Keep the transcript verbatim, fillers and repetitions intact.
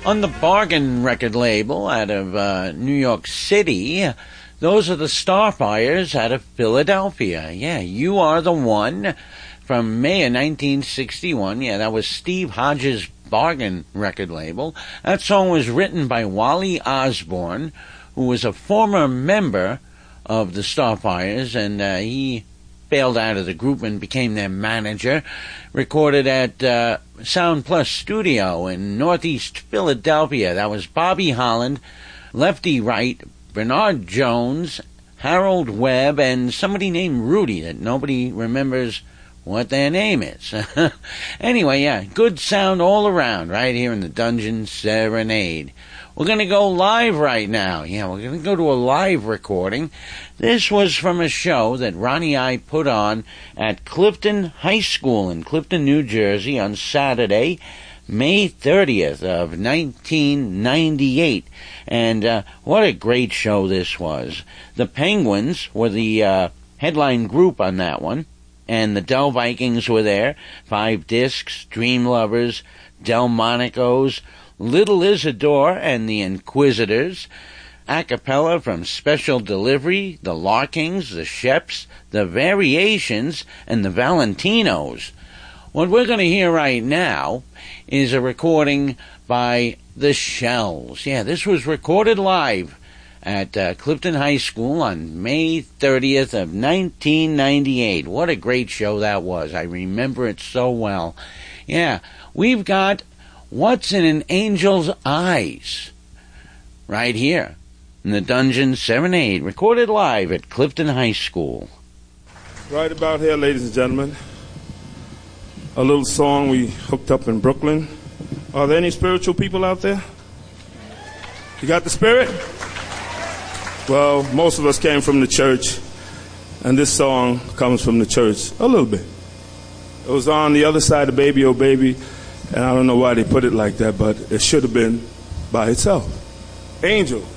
On the Bargain record label out of uh, New York City, those are the Starfires out of Philadelphia. Yeah, You Are the One from May of nineteen sixty-one. Yeah, that was Steve Hodges' Bargain record label. That song was written by Wally Osborne, who was a former member of the Starfires, and uh, he bailed out of the group and became their manager. Recorded at uh, Sound Plus Studio in Northeast Philadelphia. That was Bobby Holland, Lefty Wright, Bernard Jones, Harold Webb, and somebody named Rudy that nobody remembers what their name is. Anyway, yeah, good sound all around right here in the Dungeon Serenade. We're going to go live right now. Yeah, we're going to go to a live recording. This was from a show that Ronnie I put on at Clifton High School in Clifton, New Jersey on Saturday, May thirtieth of nineteen ninety-eight. And uh, what a great show this was. The Penguins were the uh, headline group on that one, and the Del Vikings were there. Five Discs, Dream Lovers, Delmonicos, Little Isidore and the Inquisitors, a cappella from Special Delivery, the Larkings, the Sheps, the Variations, and the Valentinos. What we're going to hear right now is a recording by the Shells. Yeah, this was recorded live at uh, Clifton High School on May thirtieth of nineteen ninety-eight. What a great show that was. I remember it so well. Yeah, we've got What's in an Angel's Eyes right here in the Dungeon Serenade, recorded live at Clifton High School. Right about here, ladies and gentlemen, a little song we hooked up in Brooklyn. Are there any spiritual people out there? You got the spirit? Well, most of us came from the church, and this song comes from the church a little bit. It was on the other side of Baby Oh Baby, and I don't know why they put it like that, but it should have been by itself. Angel.